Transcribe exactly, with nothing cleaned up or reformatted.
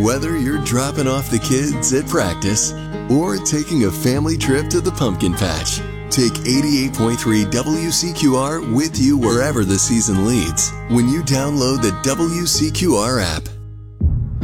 Whether you're dropping off the kids at practice or taking a family trip to the pumpkin patch, take eighty-eight point three W C Q R with you wherever the season leads when you download the W C Q R app.